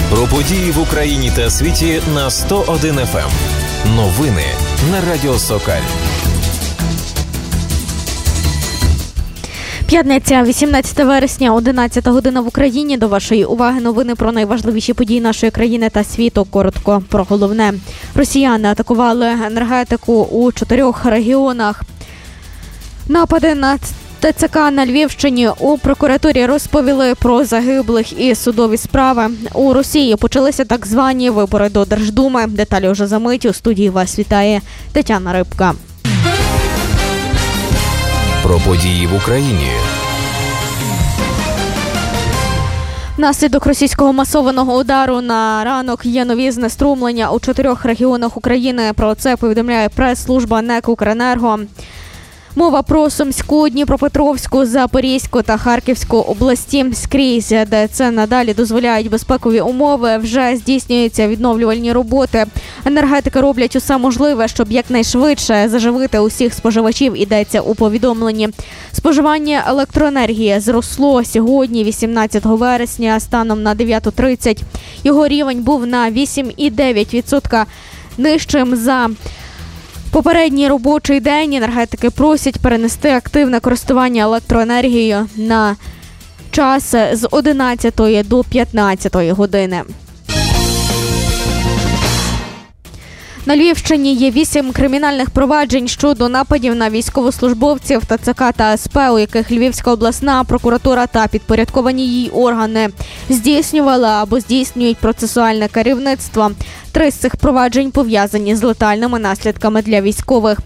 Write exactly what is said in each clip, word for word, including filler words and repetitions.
Про події в Україні та світі на сто один еф ем. Новини на Радіо Сокаль. П'ятниця, вісімнадцяте вересня, одинадцята година в Україні. До вашої уваги новини про найважливіші події нашої країни та світу. Коротко про головне. Росіяни атакували енергетику у чотирьох регіонах. Напади на ТЦК на Львівщині. У прокуратурі розповіли про загиблих і судові справи. У Росії почалися так звані вибори до Держдуми. Деталі вже за мить. У студії вас вітає Тетяна Рибка. Про події в Україні. Внаслідок російського масованого удару на ранок є нові знеструмлення у чотирьох регіонах України. Про це повідомляє прес-служба НЕК «Укренерго». Мова про Сумську, Дніпропетровську, Запорізьку та Харківську області. Скрізь, де це надалі дозволяють безпекові умови, вже здійснюються відновлювальні роботи. Енергетики роблять усе можливе, щоб якнайшвидше заживити усіх споживачів, йдеться у повідомленні. Споживання електроенергії зросло сьогодні, вісімнадцятого вересня, станом на дев'яту тридцять. Його рівень був на вісім цілих дев'ять десятих відсотка нижчим за попередній робочий день. Енергетики просять перенести активне користування електроенергією на час з одинадцятої до п'ятнадцятої години. На Львівщині є вісім кримінальних проваджень щодо нападів на військовослужбовців ТЦК та ес пе, у яких Львівська обласна прокуратура та підпорядковані їй органи здійснювали або здійснюють процесуальне керівництво. Три з цих проваджень пов'язані з летальними наслідками для військових.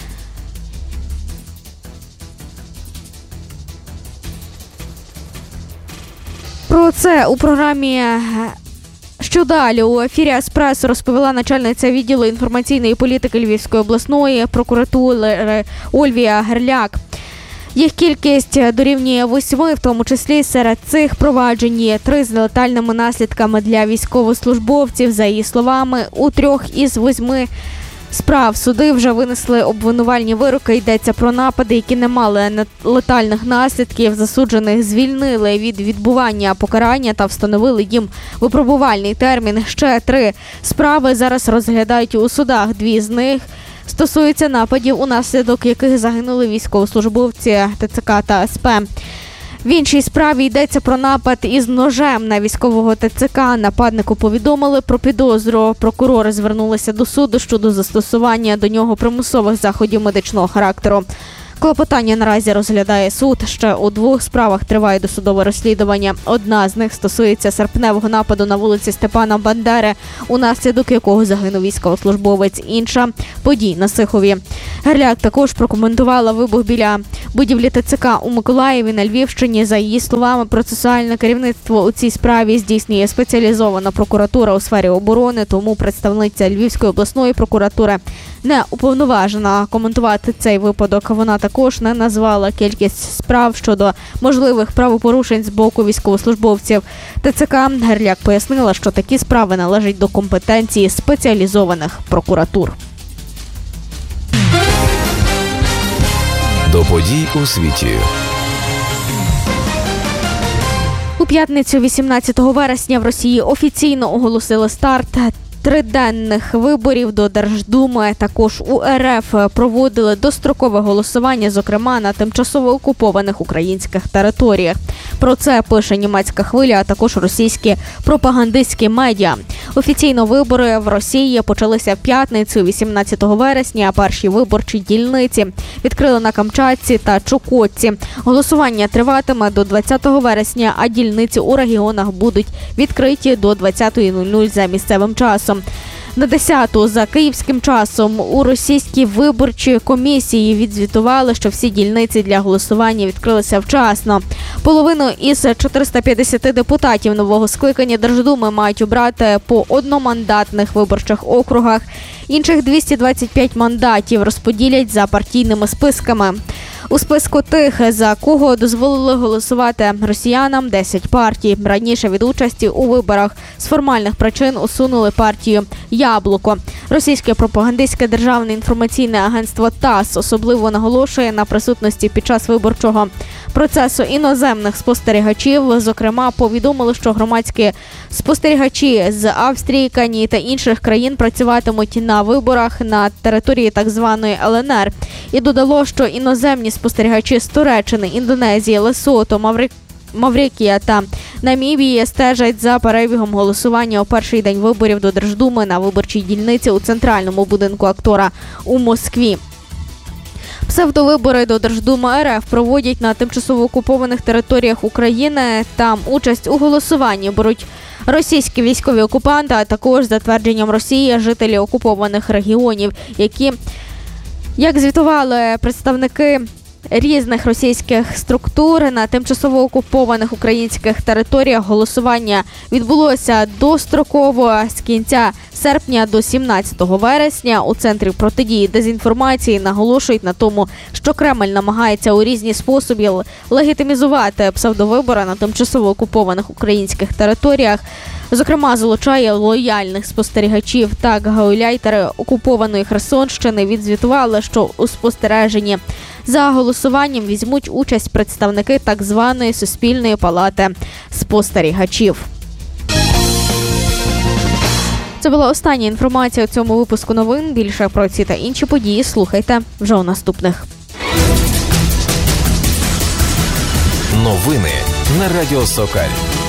Про це у програмі «Що далі?» у ефірі «Еспресо» розповіла начальниця відділу інформаційної політики Львівської обласної прокуратури Ольвія Герляк. Їх кількість дорівнює восьми, в тому числі серед цих проваджень є три з летальними наслідками для військовослужбовців. За її словами, у трьох із восьми справ суди вже винесли обвинувальні вироки. Йдеться про напади, які не мали летальних наслідків. Засуджених звільнили від відбування покарання та встановили їм випробувальний термін. Ще три справи зараз розглядають у судах. Дві з них стосуються нападів, унаслідок яких загинули військовослужбовці ТЦК та ес пе. В іншій справі йдеться про напад із ножем на військового ТЦК. Нападнику повідомили про підозру. Прокурори звернулися до суду щодо застосування до нього примусових заходів медичного характеру. Клопотання наразі розглядає суд. Ще у двох справах триває досудове розслідування. Одна з них стосується серпневого нападу на вулиці Степана Бандери, унаслідок якого загинув військовослужбовець. Інша – подій на Сихові. Герляк також прокоментувала вибух біля будівлі ТЦК у Миколаєві на Львівщині. За її словами, процесуальне керівництво у цій справі здійснює спеціалізована прокуратура у сфері оборони, тому представниця Львівської обласної прокуратури не уповноважена коментувати цей випадок. Вона також не назвала кількість справ щодо можливих правопорушень з боку військовослужбовців ТЦК. Герляк пояснила, що такі справи належать до компетенції спеціалізованих прокуратур. До подій у світі. У п'ятницю, вісімнадцятого вересня, в Росії офіційно оголосили старт триденних виборів до Держдуми. Також у ер еф проводили дострокове голосування, зокрема на тимчасово окупованих українських територіях. Про це пише німецька хвиля, а також російські пропагандистські медіа. Офіційно вибори в Росії почалися в п'ятницю, вісімнадцятого вересня, а перші виборчі дільниці відкрили на Камчатці та Чукотці. Голосування триватиме до двадцятого вересня, а дільниці у регіонах будуть відкриті до двадцятої нуль нуль за місцевим часом. На десяту за київським часом у російській виборчій комісії відзвітували, що всі дільниці для голосування відкрилися вчасно. Половину із чотириста п'ятдесят депутатів нового скликання Держдуми мають обрати по одномандатних виборчих округах. Інших двісті двадцять п'ять мандатів розподілять за партійними списками. У списку тих, за кого дозволили голосувати росіянам, десять партій. Раніше від участі у виборах з формальних причин усунули партію «Яблуко». Російське пропагандистське державне інформаційне агентство ТАСС особливо наголошує на присутності під час виборчого процесу іноземних спостерігачів. Зокрема, повідомили, що громадські спостерігачі з Австрії, Кенії та інших країн працюватимуть на виборах на території так званої Ел Ен Ер. І додало, що іноземні спостерігачі з Туреччини, Індонезії, Лесото, Маврикії, Маврикія та Намібії стежать за перебігом голосування у перший день виборів до Держдуми на виборчій дільниці у центральному будинку актора у Москві. Псевдовибори до Держдуми Ер Еф проводять на тимчасово окупованих територіях України. Там участь у голосуванні беруть російські військові окупанти, а також, за твердженням Росії, жителі окупованих регіонів, які, як звітували представники різних російських структур, на тимчасово окупованих українських територіях голосування відбулося достроково з кінця серпня до сімнадцятого вересня. У Центрі протидії дезінформації наголошують на тому, що Кремль намагається у різні способи легітимізувати псевдовибори на тимчасово окупованих українських територіях. Зокрема, залучає лояльних спостерігачів. Так, гауляйтери окупованої Херсонщини відзвітували, що у спостереженні за голосуванням візьмуть участь представники так званої Суспільної палати спостерігачів. Це була остання інформація у цьому випуску новин. Більше про ці та інші події слухайте вже у наступних. Новини на Радіо Сокаль.